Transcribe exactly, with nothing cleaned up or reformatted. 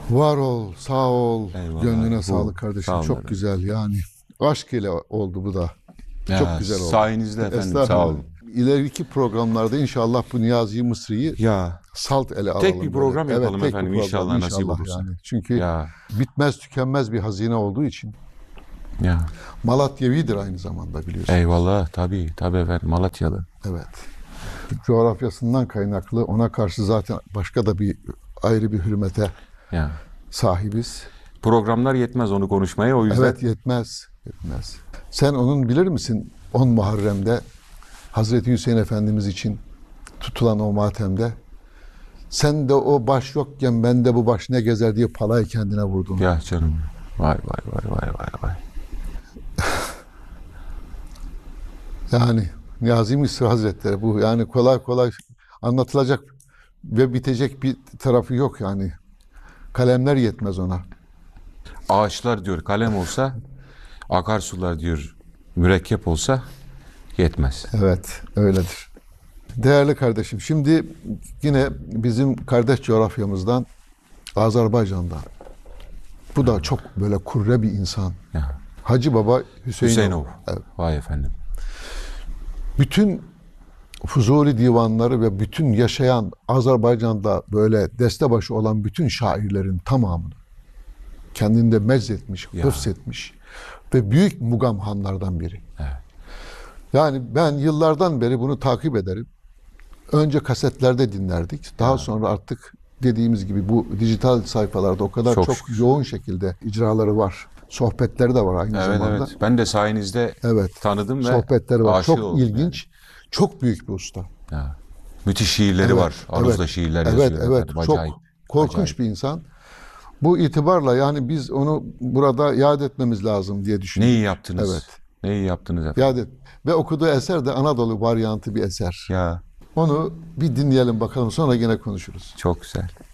Var ol, sağ ol. Eyvallah. Gönlüne Bu, sağlık kardeşim. sağ olun Çok efendim. güzel yani. Aşk ile oldu bu da. Ya, Çok güzel oldu. sayenizde efendim, sağ Estağfurullah. olun. İleriki programlarda inşallah bu Niyazi Mısri'yi Ya salt ele alalım. tek bir program böyle. yapalım Evet, tek bir efendim, program, inşallah nasip olursa. Yani. Çünkü Ya bitmez tükenmez bir hazine olduğu için. ya. Malatyavidir aynı zamanda biliyorsun. Eyvallah, tabii tabii efendim, Malatyalı. Evet. Coğrafyasından kaynaklı ona karşı zaten başka da bir ayrı bir hürmete Ya. sahibiz. Programlar yetmez onu konuşmaya, o yüzden. Evet, yetmez. Yetmez. Sen onun bilir misin on Muharrem'de Hazreti Hüseyin Efendimiz için tutulan o matemde sen de o baş yokken ben de bu baş ne gezer diye palayı kendine vurdun. Ya canım. Vay vay vay vay vay vay. Yani Niyazi Mısri Hazretleri bu yani kolay kolay anlatılacak ve bitecek bir tarafı yok yani. Kalemler yetmez ona. Ağaçlar diyor kalem olsa, akarsular diyor mürekkep olsa yetmez. Evet, öyledir. Değerli kardeşim, şimdi yine bizim kardeş coğrafyamızdan Azerbaycan'dan. Bu da çok böyle kurre bir insan. Ya. Hacı Baba Hüseyinov. Hüseyinov. Evet. Vay efendim. Bütün Fuzuli divanları ve bütün yaşayan Azerbaycan'da böyle deste başı olan bütün şairlerin tamamını kendinde meczetmiş, Ya. hıfzetmiş ve büyük mugamhanlardan biri. Evet. Yani ben yıllardan beri bunu takip ederim. Önce kasetlerde dinlerdik. Daha sonra artık dediğimiz gibi bu dijital sayfalarda o kadar Çok çok, şükür. yoğun şekilde icraları var. Sohbetleri de var aynı Evet zamanda. evet. Ben de sayenizde Evet. tanıdım ve Sohbetleri var. aşık Çok oldum ilginç. Çok büyük bir usta. yani. Ya. Müthiş şiirleri Evet, var. Aruz'da evet. şiirler Evet, yazıyor. evet. efendim. Çok Acayip. korkunç Acayip. bir insan. Bu itibarla yani biz onu burada yad etmemiz lazım diye Ne düşünüyorum. iyi yaptınız. Evet. Ne iyi yaptınız efendim. Yad et. Ve okuduğu eser de Anadolu varyantı bir eser. Ya Onu bir dinleyelim bakalım sonra yine konuşuruz. çok güzel.